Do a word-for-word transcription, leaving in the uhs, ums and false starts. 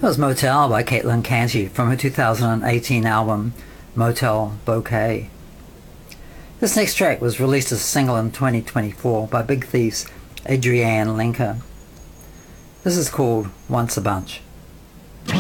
That was Motel by Caitlin Canty from her two thousand eighteen album Motel Bouquet. This next track was released as a single in twenty twenty-four by Big Thief's Adrienne Lenker. This is called Once a Bunch.